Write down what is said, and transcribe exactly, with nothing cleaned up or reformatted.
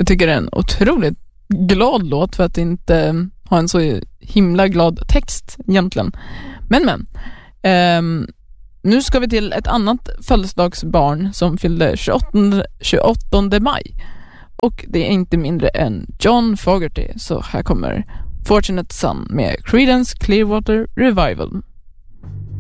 Jag tycker det är en otroligt glad låt för att inte ha en så himla glad text egentligen. Men men, um, nu ska vi till ett annat födelsedagsbarn som fyllde tjugoåttonde maj. Och det är inte mindre än John Fogerty. Så här kommer Fortunate Son med Creedence Clearwater Revival.